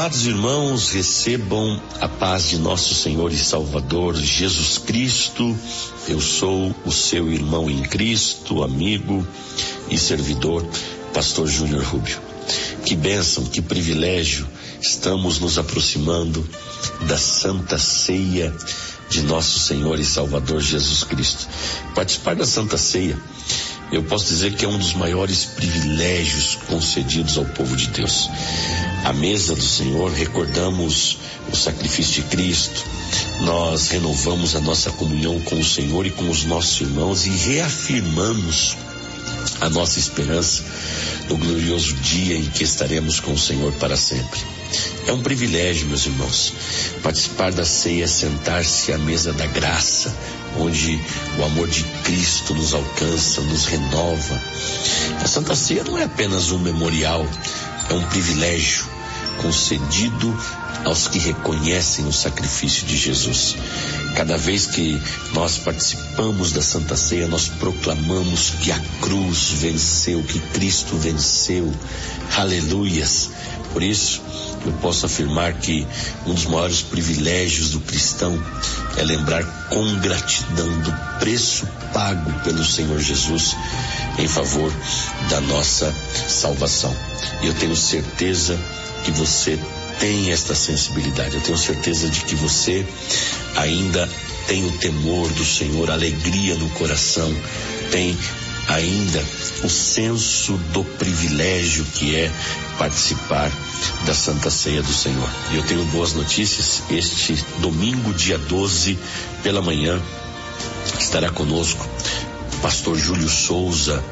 Amados irmãos, recebam a paz de nosso Senhor e Salvador Jesus Cristo. Eu sou o seu irmão em Cristo, amigo e servidor, Pastor Júnior Rubio. Que bênção, que privilégio, estamos nos aproximando da Santa Ceia de nosso Senhor e Salvador Jesus Cristo. Participar da Santa Ceia, eu posso dizer que é um dos maiores privilégios concedidos ao povo de Deus. À mesa do Senhor, recordamos o sacrifício de Cristo, nós renovamos a nossa comunhão com o Senhor e com os nossos irmãos e reafirmamos a nossa esperança no glorioso dia em que estaremos com o Senhor para sempre. É um privilégio, meus irmãos, participar da ceia, sentar-se à mesa da graça, onde o amor de Cristo nos alcança, nos renova. A Santa Ceia não é apenas um memorial, é um privilégio concedido aos que reconhecem o sacrifício de Jesus. Cada vez que nós participamos da Santa Ceia, nós proclamamos que a cruz venceu, que Cristo venceu. Aleluias! Por isso, eu posso afirmar que um dos maiores privilégios do cristão é lembrar com gratidão do preço pago pelo Senhor Jesus em favor da nossa salvação. E eu tenho certeza que você tem esta sensibilidade. Eu tenho certeza de que você ainda tem o temor do Senhor, alegria no coração, tem ainda o senso do privilégio que é participar da Santa Ceia do Senhor. E eu tenho boas notícias. Este domingo, dia 12, pela manhã, estará conosco Pastor Júlio Souza,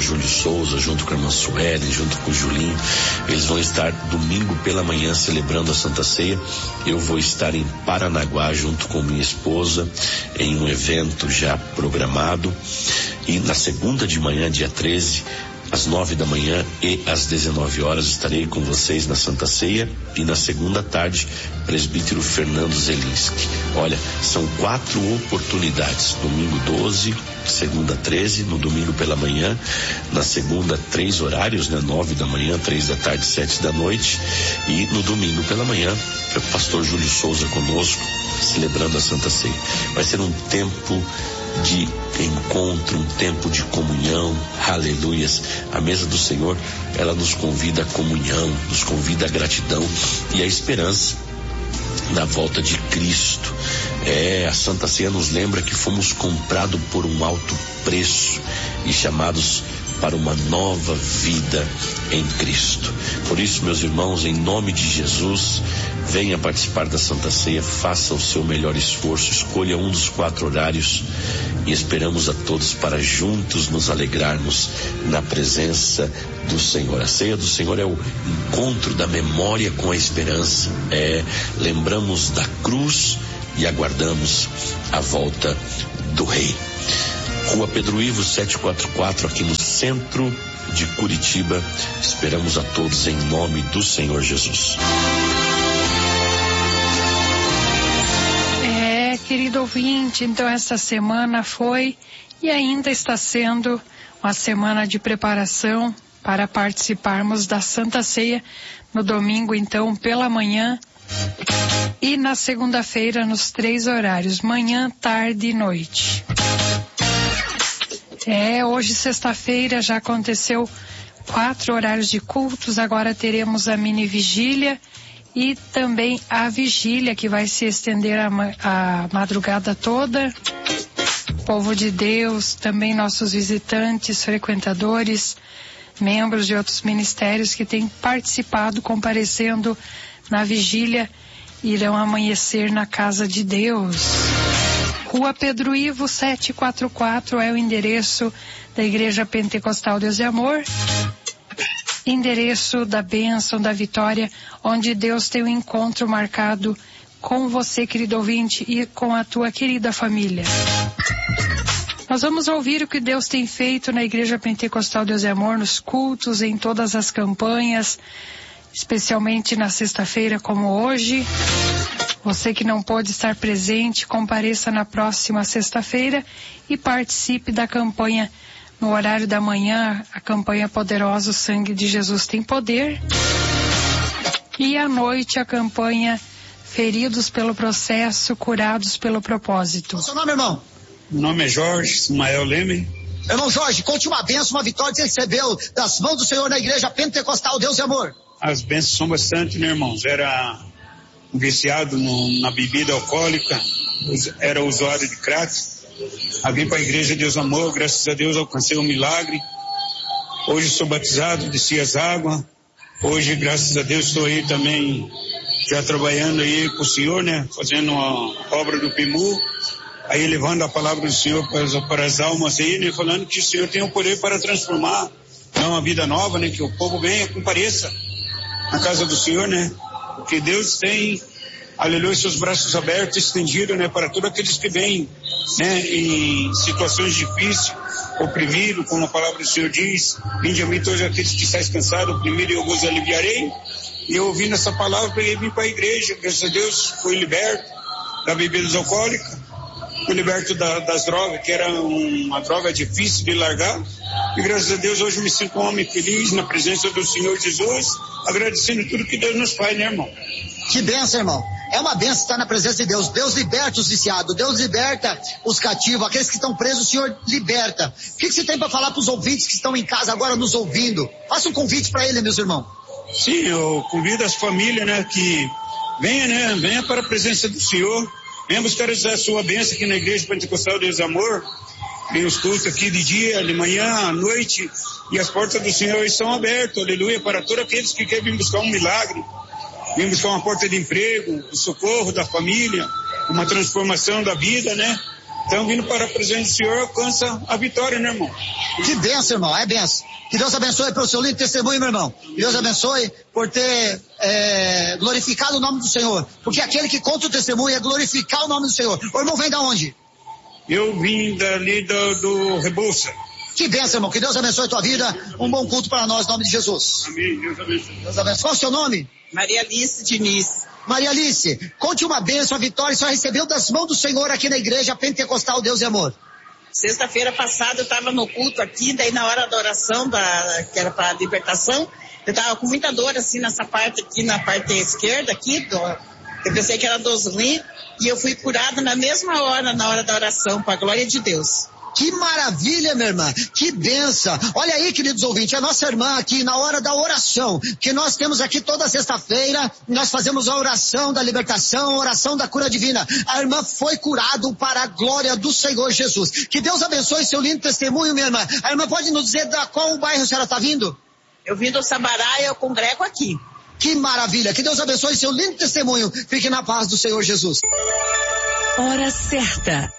junto com a irmã Sueli, junto com o Julinho. Eles vão estar domingo pela manhã celebrando a Santa Ceia. Eu vou estar em Paranaguá junto com minha esposa em um evento já programado. E na segunda de manhã, dia 13, às 9 da manhã e às 19 horas estarei com vocês na Santa Ceia. E na segunda tarde, presbítero Fernando Zelinski. Olha, são 4 oportunidades: domingo 12, segunda 13, no domingo pela manhã, na segunda 3 horários, 9 da manhã, 3 da tarde, 7 da noite, e no domingo pela manhã, o pastor Júlio Souza conosco, celebrando a Santa Ceia. Vai ser um tempo de encontro, um tempo de comunhão. Aleluias! A mesa do Senhor, ela nos convida à comunhão, nos convida à gratidão e à esperança na volta de Cristo. A Santa Ceia nos lembra que fomos comprados por um alto preço e chamados para uma nova vida em Cristo. Por isso, meus irmãos, em nome de Jesus, venha participar da Santa Ceia, faça o seu melhor esforço, escolha um dos 4 horários e esperamos a todos para juntos nos alegrarmos na presença do Senhor. A ceia do Senhor é o encontro da memória com a esperança. Lembramos da cruz e aguardamos a volta do Rei. Rua Pedro Ivo 744, aqui no centro de Curitiba. Esperamos a todos em nome do Senhor Jesus. Querido ouvinte, então essa semana foi e ainda está sendo uma semana de preparação para participarmos da Santa Ceia no domingo, então, pela manhã, e na segunda-feira nos 3 horários, manhã, tarde e noite. Hoje, sexta-feira, já aconteceu 4 horários de cultos, agora teremos a mini vigília e também a vigília, que vai se estender a madrugada toda. Povo de Deus, também nossos visitantes, frequentadores, membros de outros ministérios que têm participado, comparecendo na vigília, irão amanhecer na casa de Deus. Rua Pedro Ivo 744 é o endereço da Igreja Pentecostal Deus e Amor, endereço da bênção, da vitória, onde Deus tem um encontro marcado com você, querido ouvinte, e com a tua querida família. Nós vamos ouvir o que Deus tem feito na Igreja Pentecostal Deus e Amor, nos cultos, em todas as campanhas, especialmente na sexta-feira como hoje. Você que não pôde estar presente, compareça na próxima sexta-feira e participe da campanha no horário da manhã, a campanha poderosa, o sangue de Jesus tem poder. E à noite a campanha Feridos pelo Processo, Curados pelo Propósito. Qual é o seu nome, irmão? Meu nome é Jorge Ismael Leme. Irmão Jorge, conte uma bênção, uma vitória que você recebeu das mãos do Senhor na igreja pentecostal Deus e Amor. As bênçãos são bastante, né, irmãos? Era viciado na bebida alcoólica, era usuário de crack. Vim para a igreja Deus e Amor, graças a Deus alcancei um milagre. Hoje sou batizado, desci as águas. Hoje, graças a Deus, estou aí também já trabalhando aí com o Senhor, né? Fazendo a obra do PIMU. Aí levando a palavra do Senhor para as almas aí, né? Falando que o Senhor tem o poder para transformar, dar uma vida nova, né? Que o povo venha, compareça na casa do Senhor, né? Que Deus tem, aleluia, seus braços abertos, estendidos, né? Para todos aqueles que vêm, né? Em situações difíceis, oprimido, como a palavra do Senhor diz, vinde a mim todos aqueles que estáis cansados, oprimidos, eu vos aliviarei. E eu ouvindo essa palavra, eu vim para a igreja, graças a Deus, fui liberto da bebida alcoólica, fui liberto das drogas, que era uma droga difícil de largar. E graças a Deus, hoje me sinto um homem feliz na presença do Senhor Jesus, agradecendo tudo que Deus nos faz, né, irmão? Que bênção, irmão. É uma bênção estar na presença de Deus. Deus liberta os viciados, Deus liberta os cativos, aqueles que estão presos, o Senhor liberta. O que você tem para falar para os ouvintes que estão em casa agora nos ouvindo? Faça um convite para eles, meus irmãos. Sim, eu convido as famílias, né, que venha para a presença do Senhor, venha buscar a sua bênção aqui na Igreja Pentecostal Deus e Amor. Tem os cultos aqui de dia, de manhã, à noite, e as portas do Senhor estão abertas, aleluia, para todos aqueles que querem vir buscar um milagre, vir buscar uma porta de emprego, o socorro da família, uma transformação da vida, né? Então, vindo para a presença do Senhor, alcança a vitória, né, irmão? Que bênção, irmão, é bênção. Que Deus abençoe pelo seu lindo testemunho, meu irmão. Que Deus abençoe por ter glorificado o nome do Senhor. Porque aquele que conta o testemunho é glorificar o nome do Senhor. O irmão vem da onde? Eu vim dali do Rebouça. Que bênção, irmão. Que Deus abençoe a tua vida. Um bom culto para nós, em nome de Jesus. Amém. Deus abençoe. Deus abençoe. Qual é o seu nome? Maria Alice Diniz. Maria Alice, conte uma bênção, a vitória que só recebeu das mãos do Senhor aqui na Igreja Pentecostal Deus e Amor. Sexta-feira passada eu estava no culto aqui, daí na hora da oração, que era para a libertação, eu estava com muita dor assim nessa parte aqui, na parte esquerda aqui, eu pensei que era dos rins, e eu fui curada na mesma hora, na hora da oração, para a glória de Deus. Que maravilha, minha irmã, que benção. Olha aí, queridos ouvintes, a nossa irmã aqui na hora da oração, que nós temos aqui toda sexta-feira, nós fazemos a oração da libertação, a oração da cura divina. A irmã foi curada para a glória do Senhor Jesus. Que Deus abençoe seu lindo testemunho, minha irmã. A irmã pode nos dizer da qual bairro a senhora está vindo? Eu vim do Sabará e eu congrego aqui. Que maravilha, que Deus abençoe seu lindo testemunho. Fique na paz do Senhor Jesus. Hora certa,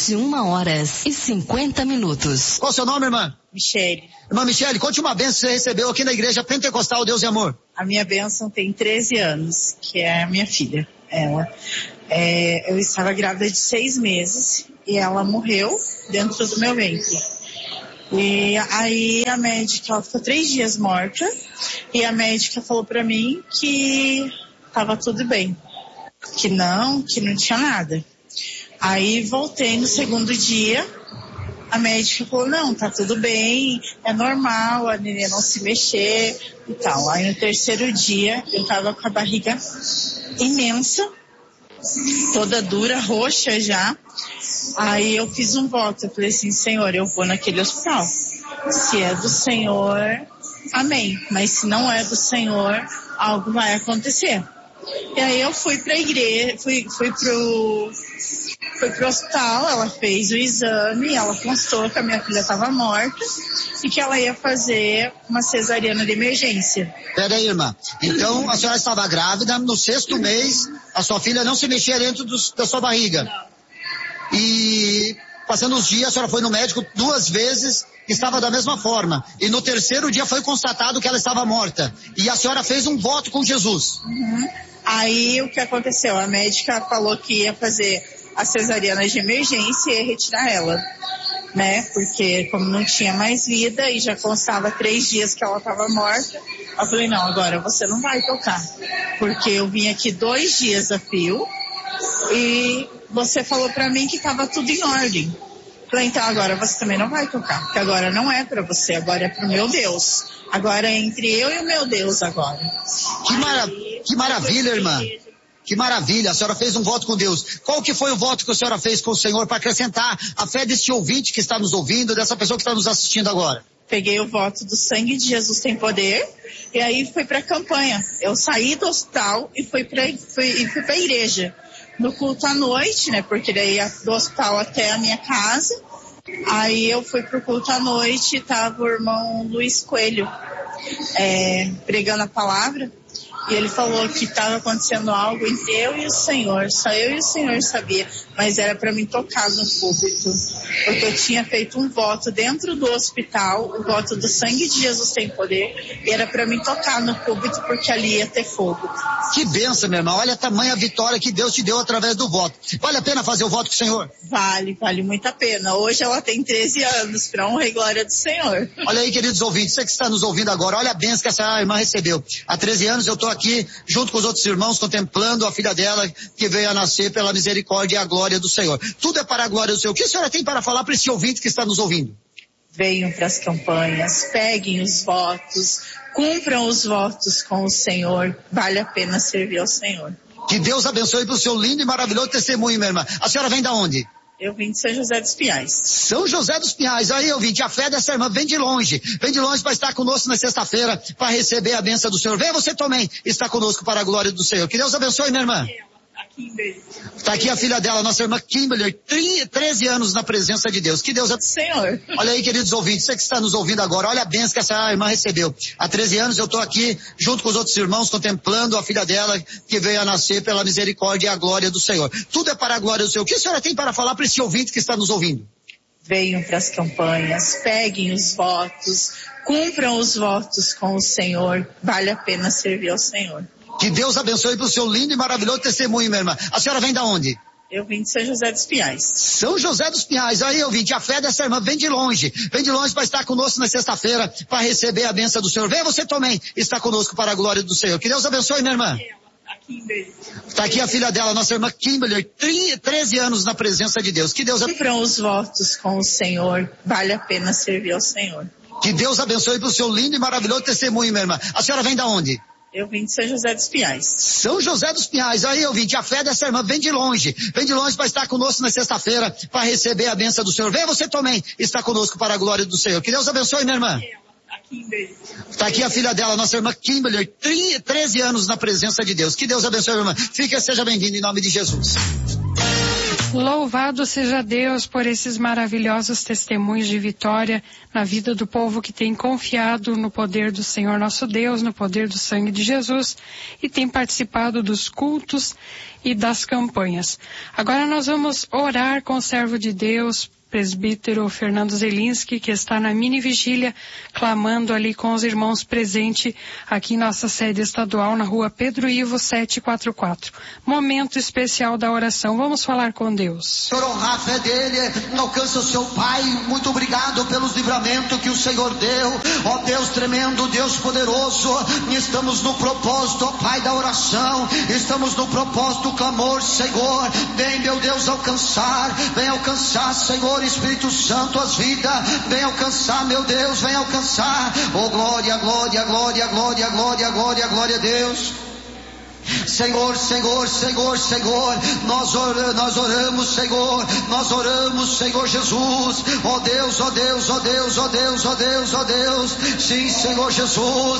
21h50. Qual o seu nome, irmã? Michele. Irmã Michele, conte uma bênção que você recebeu aqui na Igreja Pentecostal Deus e Amor. A minha bênção tem 13 anos, que é a minha filha. Eu estava grávida de 6 meses e ela morreu dentro do meu ventre. E aí a médica, ela ficou 3 dias morta e a médica falou pra mim que estava tudo bem, que não tinha nada. Aí voltei no segundo dia, a médica falou, não, tá tudo bem, é normal, a neném não se mexer e tal. Aí no terceiro dia, eu tava com a barriga imensa, toda dura, roxa já. Aí eu fiz um voto, eu falei assim, Senhor, eu vou naquele hospital. Se é do Senhor, amém. Mas se não é do Senhor, algo vai acontecer. E aí eu fui pra igreja, fui pro hospital, ela fez o exame, ela constou que a minha filha estava morta e que ela ia fazer uma cesariana de emergência. Peraí, irmã. Então a senhora estava grávida, no 6º mês, a sua filha não se mexia dentro da sua barriga. E passando os dias, a senhora foi no médico 2 vezes, estava da mesma forma. E no terceiro dia foi constatado que ela estava morta. E a senhora fez um voto com Jesus. Uhum. Aí o que aconteceu? A médica falou que ia fazer a cesariana de emergência e ia retirar ela, né? Porque como não tinha mais vida e já constava 3 dias que ela estava morta, eu falei, não, agora você não vai tocar. Porque eu vim aqui 2 dias a fio e você falou pra mim que estava tudo em ordem. Falei, então agora você também não vai tocar, porque agora não é pra você, agora é pro meu Deus. Agora é entre eu e o meu Deus agora. Que maravilha, irmã. Que maravilha, a senhora fez um voto com Deus. Qual que foi o voto que a senhora fez com o Senhor para acrescentar a fé desse ouvinte que está nos ouvindo, dessa pessoa que está nos assistindo agora? Peguei o voto do sangue de Jesus tem poder e aí fui para a campanha. Eu saí do hospital e fui para a igreja. No culto à noite, né, porque daí ia do hospital até a minha casa. Aí eu fui pro culto à noite e tava o irmão Luiz Coelho pregando a palavra. E ele falou que estava acontecendo algo entre eu e o Senhor. Só eu e o Senhor sabia. Mas era para mim tocar no púlpito. Porque eu tinha feito um voto dentro do hospital. O voto do sangue de Jesus tem poder. E era para mim tocar no púlpito porque ali ia ter fogo. Que bênção, meu irmão. Olha a tamanha vitória que Deus te deu através do voto. Vale a pena fazer o voto com o Senhor? Vale muito a pena. Hoje ela tem 13 anos, para honra e glória do Senhor. Olha aí, queridos ouvintes, você que está nos ouvindo agora, olha a bênção que essa irmã recebeu. Há 13 anos eu estou aqui, junto com os outros irmãos, contemplando a filha dela, que veio a nascer pela misericórdia e a glória do Senhor. Tudo é para a glória do Senhor. O que a senhora tem para falar para esse ouvinte que está nos ouvindo? Venham para as campanhas, peguem os votos, cumpram os votos com o Senhor. Vale a pena servir ao Senhor. Que Deus abençoe pelo seu lindo e maravilhoso testemunho, minha irmã. A senhora vem da onde? Eu vim de São José dos Pinhais. São José dos Pinhais. Aí, ouvinte, a fé dessa irmã vem de longe para estar conosco na sexta-feira, para receber a bênção do Senhor. Venha você também estar conosco para a glória do Senhor. Que Deus abençoe, minha irmã. Está aqui a filha dela, nossa irmã Kimberly, 13 anos na presença de Deus. Que Deus abençoe. Senhor. Olha aí, queridos ouvintes, você que está nos ouvindo agora, olha a bênção que essa irmã recebeu. Há 13 anos eu estou aqui, junto com os outros irmãos, contemplando a filha dela, que veio a nascer pela misericórdia e a glória do Senhor. Tudo é para a glória do Senhor. O que a senhora tem para falar para esse ouvinte que está nos ouvindo? Venham para as campanhas, peguem os votos, cumpram os votos com o Senhor. Vale a pena servir ao Senhor. Que Deus abençoe pelo seu lindo e maravilhoso testemunho, minha irmã. A senhora vem da onde? Eu vim de São José dos Pinhais. São José dos Pinhais. Aí, ouvinte, a fé dessa irmã vem de longe para estar conosco na sexta-feira, para receber a bênção do Senhor. Venha você também estar conosco para a glória do Senhor. Que Deus abençoe, minha irmã. Está aqui a filha dela, nossa irmã Kimberly, 13 anos na presença de Deus. Que Deus cumpram os votos com o Senhor. Vale a pena servir ao Senhor. Que Deus abençoe pelo seu lindo e maravilhoso testemunho, minha irmã. A senhora vem da onde? Eu vim de São José dos Pinhais. São José dos Pinhais. Aí, ouvinte, a fé dessa irmã vem de longe para estar conosco na sexta-feira, para receber a bênção do Senhor. Venha você também estar conosco para a glória do Senhor. Que Deus abençoe, minha irmã. Está aqui a filha dela, nossa irmã Kimberly, 13 anos na presença de Deus. Que Deus abençoe, minha irmã. Fique, seja bem-vindo em nome de Jesus. Louvado seja Deus por esses maravilhosos testemunhos de vitória na vida do povo que tem confiado no poder do Senhor nosso Deus, no poder do sangue de Jesus e tem participado dos cultos e das campanhas. Agora nós vamos orar com o servo de Deus, presbítero Fernando Zelinski, que está na mini vigília, clamando ali com os irmãos presentes aqui em nossa sede estadual, na rua Pedro Ivo 744. Momento especial da oração. Vamos falar com Deus. Senhor, honrar a fé dele, alcança o seu Pai. Muito obrigado pelos livramentos que o Senhor deu. Ó Deus tremendo, Deus poderoso, estamos no propósito, ó Pai, da oração. Estamos no propósito do clamor, Senhor. Vem, meu Deus, vem alcançar, Senhor, Espírito Santo, as vidas, vem alcançar, meu Deus, vem alcançar. Oh, glória, glória, glória, glória, glória, glória, glória a Deus. Senhor, Senhor, Senhor, Senhor, nós oramos, Senhor, nós oramos, Senhor Jesus. Ó Deus, ó Deus, ó Deus, ó Deus, ó Deus, ó Deus. Sim, Senhor Jesus.